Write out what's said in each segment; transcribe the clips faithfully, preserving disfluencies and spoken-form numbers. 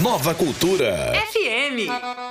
Nova Cultura F M.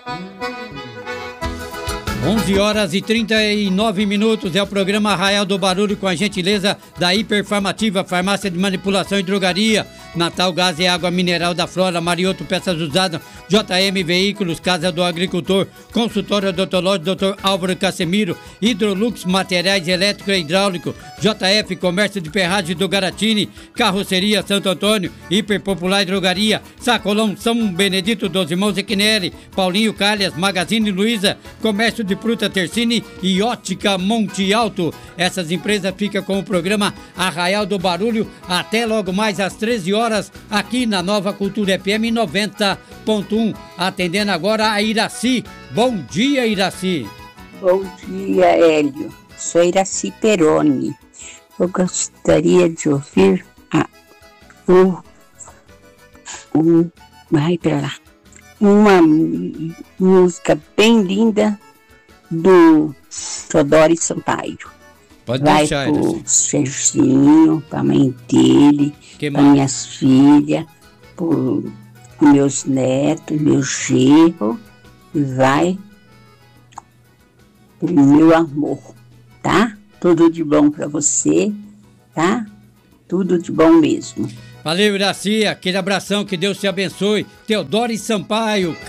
onze horas e trinta e nove minutos, é o programa Arraial do Barulho com a gentileza da Hiperfarmativa, Farmácia de Manipulação e Drogaria, Natal Gás e Água Mineral da Flora, Marioto Peças Usadas, J M Veículos, Casa do Agricultor, Consultório Odontológico, doutor Álvaro Casemiro, Hidrolux Materiais Elétrico e Hidráulico, J F Comércio de Ferragem do Garatini, Carroceria Santo Antônio, Hiperpopular Drogaria, Sacolão São Benedito dos Irmãos Equinelli, Paulinho Calhas, Magazine Luiza, Comércio de Fruta Tercini e Ótica Monte Alto. Essas empresas ficam com o programa Arraial do Barulho até logo mais às treze horas aqui na Nova Cultura F M noventa ponto um. Atendendo agora a Iraci. Bom dia, Iraci. Bom dia, Hélio. Sou Iraci Peroni. Eu gostaria de ouvir a, um, um, vai pra lá, uma música bem linda do Teodoro Sampaio. Pode vai deixar, pro Iraci. Serginho, pra mãe dele, Que para mais? minhas filhas, por meus netos, meu genro, e vai pro meu amor, tá? Tudo de bom pra você, tá? Tudo de bom mesmo. Valeu, Iraci. Aquele abração, que Deus te abençoe. Teodoro Sampaio.